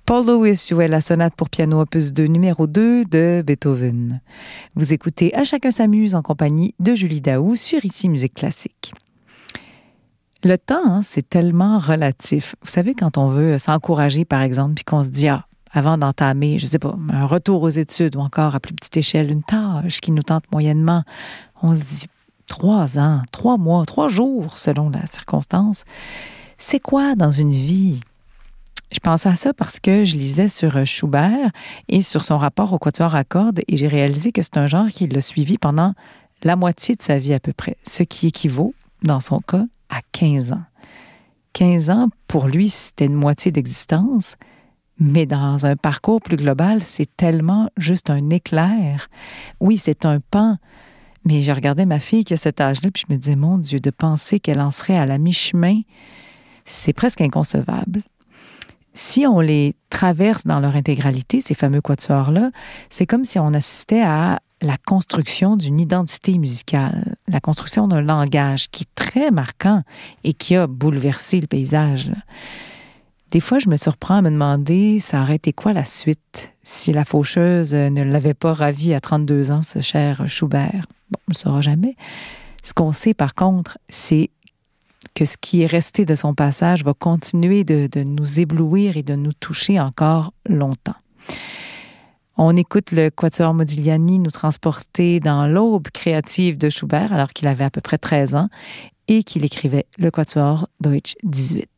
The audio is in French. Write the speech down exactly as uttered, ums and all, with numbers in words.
Paul Lewis jouait la sonate pour piano opus deux numéro deux de Beethoven. Vous écoutez À chacun s'amuse en compagnie de Julie Daou sur Ici Musique Classique. Le temps, hein, c'est tellement relatif. Vous savez, quand on veut s'encourager, par exemple, puis qu'on se dit, ah, avant d'entamer, je sais pas, un retour aux études ou encore à plus petite échelle, une tâche qui nous tente moyennement, on se dit trois ans, trois mois, trois jours selon la circonstance. C'est quoi dans une vie? Je pensais à ça parce que je lisais sur Schubert et sur son rapport au quatuor à cordes et j'ai réalisé que c'est un genre qui l'a suivi pendant la moitié de sa vie à peu près, ce qui équivaut, dans son cas, à quinze ans. quinze ans, pour lui, c'était une moitié d'existence, mais dans un parcours plus global, c'est tellement juste un éclair. Oui, c'est un pan, mais je regardais ma fille qui a cet âge-là, puis je me disais, mon Dieu, de penser qu'elle en serait à la mi-chemin, c'est presque inconcevable. Si on les traverse dans leur intégralité, ces fameux quatuors-là, c'est comme si on assistait à la construction d'une identité musicale, la construction d'un langage qui est très marquant et qui a bouleversé le paysage, là. Des fois, je me surprends à me demander, ça aurait été quoi la suite si la faucheuse ne l'avait pas ravi à trente-deux ans, ce cher Schubert? Bon, on ne le saura jamais. Ce qu'on sait, par contre, c'est que ce qui est resté de son passage va continuer de, de nous éblouir et de nous toucher encore longtemps. On écoute le Quatuor Modigliani nous transporter dans l'aube créative de Schubert alors qu'il avait à peu près treize ans et qu'il écrivait le Quatuor Deutsch dix-huit.